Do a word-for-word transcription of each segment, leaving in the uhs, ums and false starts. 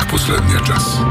последния час.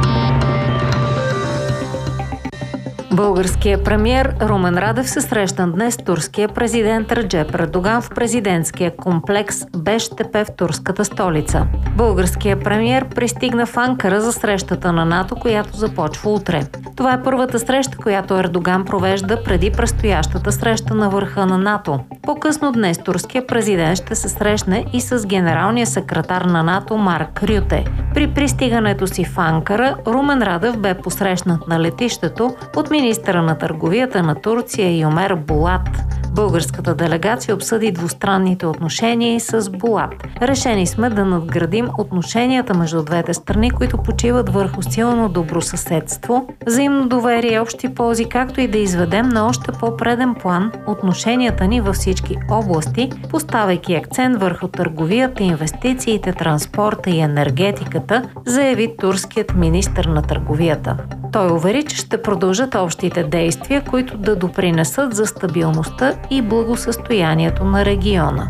Българският премиер Румен Радев се срещна днес с турския президент Реджеп Ердоган в президентския комплекс Бештепе в турската столица. Българският премиер пристигна в Анкара за срещата на НАТО, която започва утре. Това е първата среща, която Ердоган провежда преди предстоящата среща на върха на НАТО. По-късно днес турският президент ще се срещне и с генералния секретар на НАТО Марк Рюте. При пристигането си в Анкара Румен Радев бе посрещнат на летището от министъра на търговията на Турция Юмер Булат. Българската делегация обсъди двустранните отношения и с Булат. Решени сме да надградим отношенията между двете страни, които почиват върху силно добросъседство, взаимно доверие и общи ползи, както и да изведем на още по-преден план отношенията ни във всички области, поставяйки акцент върху търговията, инвестициите, транспорта и енергетиката, заяви турският министър на търговията. Той увери, че ще продължат общите действия, които да допринесат за стабилността и благосъстоянието на региона.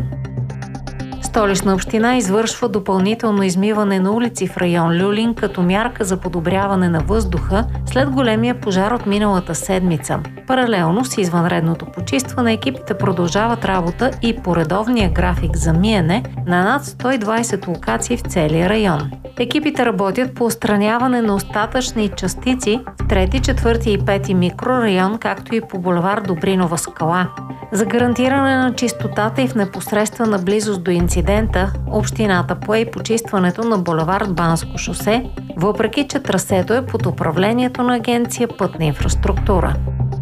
Столична община извършва допълнително измиване на улици в район Люлин като мярка за подобряване на въздуха след големия пожар от миналата седмица. Паралелно с извънредното почистване, екипите продължават работа и по редовния график за миене на над сто и двадесет локации в целия район. Екипите работят по отстраняване на остатъчни частици в трети, четвърти и пети микрорайон, както и по булевард Добринова скала. За гарантиране на чистотата и в непосредствена близост до инцидента, общината пое и почистването на булевард Банско шосе, въпреки че трасето е под управлението на агенция Пътна инфраструктура.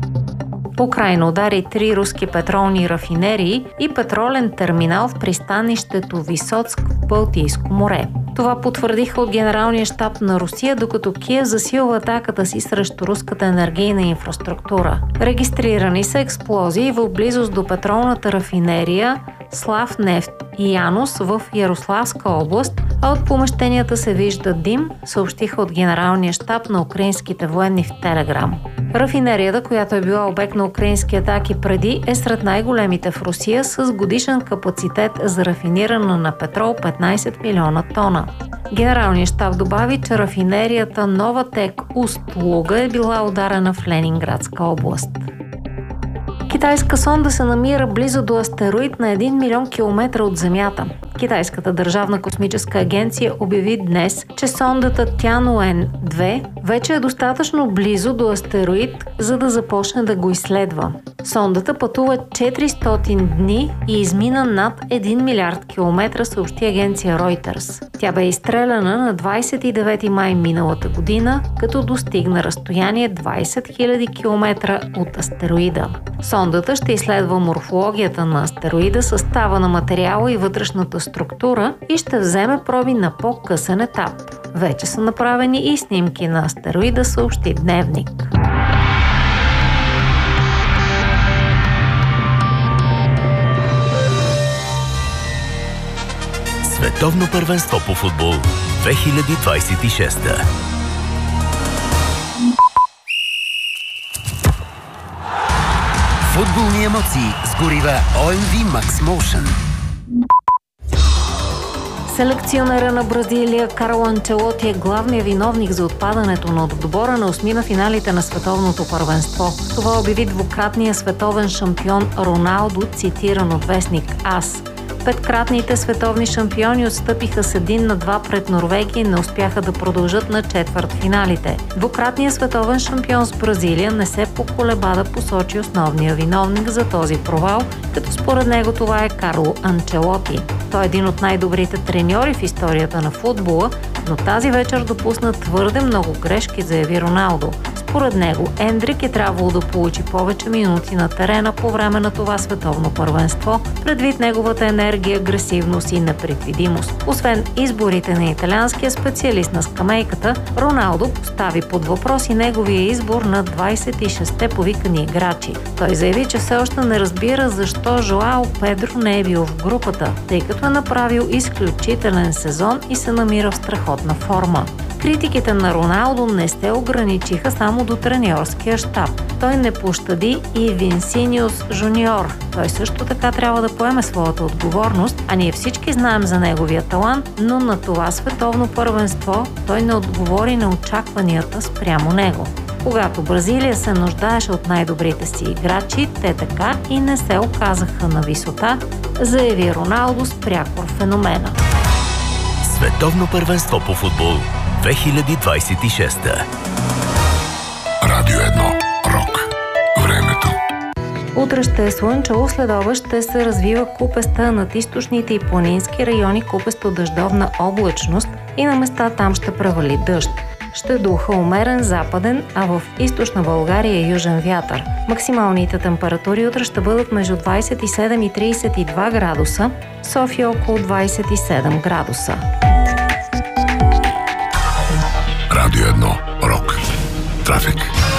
Украйна удари три руски петролни рафинерии и петролен терминал в пристанището Висоцк в Балтийско море. Това потвърдиха от Генералния щаб на Русия, докато Киев засилва атаката си срещу руската енергийна инфраструктура. Регистрирани са експлозии в близост до петролната рафинерия Славнефт и Янус в Ярославска област, а от помещенията се вижда дим, съобщиха от Генералния щаб на украинските военни в Телеграм. Рафинерията, която е била обект на украински атаки преди, е сред най-големите в Русия с годишен капацитет за рафиниране на петрол петнадесет милиона тона. Генералният щаб добави, че рафинерията Новатек Уст-Луга е била ударена в Ленинградска област. Китайска сонда се намира близо до астероид на един милион километра от Земята. Китайската държавна космическа агенция обяви днес, че сондата Тянуен две вече е достатъчно близо до астероид, за да започне да го изследва. Сондата пътува четиристотин дни и измина над един милиард километра, съобщи агенция Reuters. Тя бе изстреляна на двадесет и девети май миналата година, като достигна разстояние двадесет хиляди километра от астероида. Сондата ще изследва морфологията на астероида, състава на материала и вътрешната структура и ще вземе проби на по-късен етап. Вече са направени и снимки на астероида, съобщи Дневник. Световно първенство по футбол две хиляди двадесет и шеста. Футболни емоции с горива О Ем Ви Max Motion. Селекционера на Бразилия Карло Анчелоти е главният виновник за отпадането на отбора на осмина финалите на световното първенство. Това обяви двукратният световен шампион Роналдо, цитиран от вестник АС. Петкратните световни шампиони отстъпиха с един на два пред Норвегия и не успяха да продължат на четвъртфиналите. Двукратният световен шампион с Бразилия не се поколеба да посочи основния виновник за този провал, като според него това е Карло Анчелоти. Той е един от най-добрите треньори в историята на футбола, но тази вечер допусна твърде много грешки, заяви Роналдо. Според него, Ендрик е трябвало да получи повече минути на терена по време на това световно първенство, предвид неговата енергия, агресивност и непредвидимост. Освен изборите на италианския специалист на скамейката, Роналдо постави под въпрос и неговия избор на двадесет и шестте повикани играчи. Той заяви, че все още не разбира защо Жоао Педро не е бил в групата, тъй като е направил изключителен сезон и се намира в страхотна форма. Критиките на Роналдо не се ограничиха само до треньорския щаб. Той не пощади и Винсиниус Жуниор. Той също така трябва да поеме своята отговорност, а ние всички знаем за неговия талант, но на това световно първенство той не отговори на очакванията спрямо него. Когато Бразилия се нуждаеше от най-добрите си играчи, те така и не се оказаха на висота, заяви Роналдо с прякор феномена. Световно първенство по футбол две хиляди двадесет и шеста. Радио едно. Рок. Времето. Утре ще е слънчево, след обед ще се развива купеста над източните и планински райони, купесто дъждовна облачност и на места там ще превали дъжд. Ще духа умерен западен, а в източна България южен вятър. Максималните температури утре ще бъдат между двадесет и седем и тридесет и два градуса, София около двадесет и седем градуса. Радио едно. Рок. Трафик.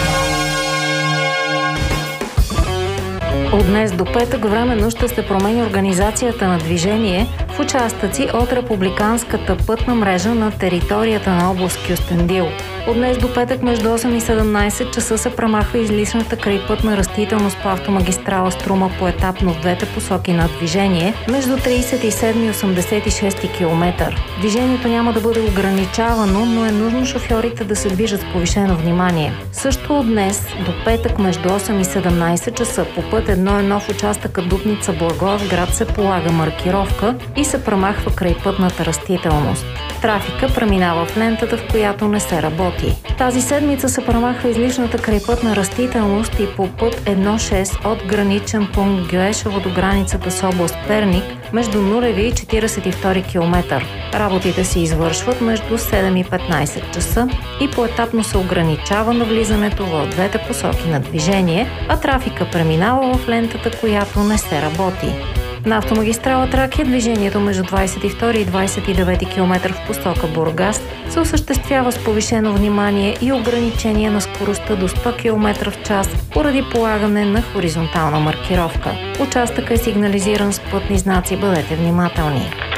От днес до петък временно ще се промени организацията на движение в участъци от републиканската пътна мрежа на територията на област Кюстендил. От днес до петък между осем и седемнадесет часа се премахва излишната крайпътна растителност по автомагистрала Струма поетапно в двете посоки на движение между тридесет и седми и осемдесет и шести километър. Движението няма да бъде ограничавано, но е нужно шофьорите да се движат с повишено внимание. Също от днес до петък между осем и седемнадесет часа по път едно едно в участъка Дупница Благоевград се полага маркировка и се премахва крайпътната растителност. Трафика преминава в лентата, в която не се работи. Тази седмица се премахва излишната крайпътна растителност и по път едно шест от граничен пункт Гюешево до границата с област Перник между нулеви и четиридесет и втори километър. Работите се извършват между седем и петнадесет часа и поетапно се ограничава навлизането в двете посоки на движение, а трафика преминава в лентата, която не се работи. На автомагистрала Тракия движението между двадесет и втори и двадесет и девети километър в посока Бургас се осъществява с повишено внимание и ограничение на скоростта до сто километра в час поради полагане на хоризонтална маркировка. Участъкът е сигнализиран с пътни знаци, бъдете внимателни.